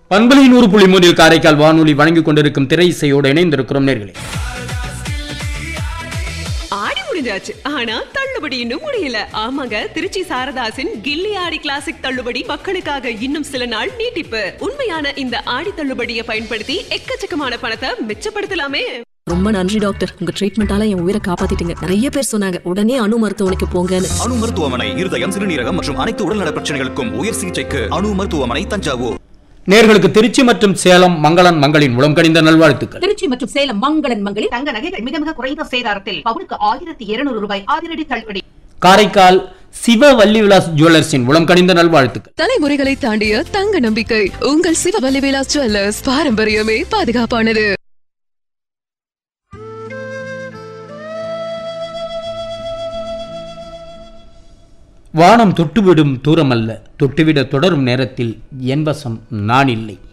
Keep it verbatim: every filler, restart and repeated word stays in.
பண்பலை நூறு புள்ளி மூன்றில் காரைக்கால் வானொலி வழங்கிக் கொண்டிருக்கும் திரை இசையோடு இணைந்திருக்கிறோம் நேர்களே. ஆடி முடிஞ்சாச்சு, ஆனா தள்ளுபடி இன்னும் முடியல. ஆமாங்க, திருச்சி சாரதாசின் கில்லி ஆடி கிளாசிக் தள்ளுபடி மக்களுக்காக இன்னும் சில நாள் நீட்டிப்பு. உண்மையான இந்த ஆடி தள்ளுபடியை பயன்படுத்தி எக்கச்சக்கமான பணத்தை மிச்சப்படுத்தலாமே. ரொம்ப நன்றி டாக்டர், உங்க ட்ரீட்மெண்டால என் உயிரை காப்பாத்திட்டீங்க. நிறைய பேர் சொன்னாங்க உடனே அணு மருத்துவமனைக்கு போங்கன்னு. அணு மருத்துவமனை இருதயம், சிறுநீரகம் மற்றும் அனைத்து உடல்நல பிரச்சனைகளுக்கும் உயர் சிகிச்சைக்கு அணு மருத்துவமனை, தஞ்சாவூர். நேர்களுக்கு திருச்சி மற்றும் சேலம் மங்களன் மங்களின் உளம் கனிந்த நல்வாழ்த்துக்கள். திருச்சி மற்றும் சேலம் மங்களன் மங்களில் தங்க நகைகள் மிக மிக குறைந்த சேதாரத்தில் பவுனுக்கு ஆயிரத்தி இருநூறு ரூபாய் அதிரடி தள்ளுபடி. காரைக்கால் சிவ வள்ளி விலாஸ் ஜுவல்லர்ஸின் உளம் கனிந்த நல்வாழ்த்துக்கள். தலைமுறைகளை தாண்டிய தங்க நம்பிக்கை உங்கள் சிவ வள்ளி விலாஸ் ஜுவல்லர்ஸ். பாரம்பரியமே பாதுகாப்பானது. வானம் தொட்டுவிடும் தூரமல்ல, தொட்டுவிட தொடரும் நேரத்தில் என் வசம் நான் இல்லை.